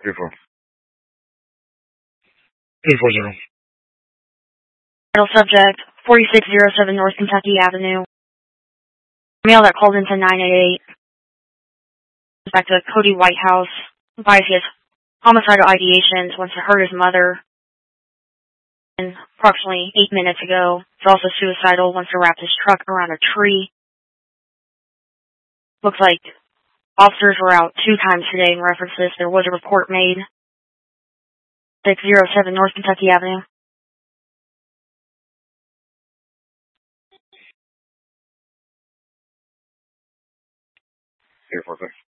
3-4. 340. Title subject, 4607 North Kentucky Avenue. Male that called into 988. Back to Cody Whitehouse. Advised he has homicidal ideations, wants to hurt his mother. And approximately 8 minutes ago, he's also suicidal, wants to wrap his truck around a tree. Looks like officers were out 2 times today in reference to this. There was a report made. 607 North Kentucky Avenue. Here, 4-6.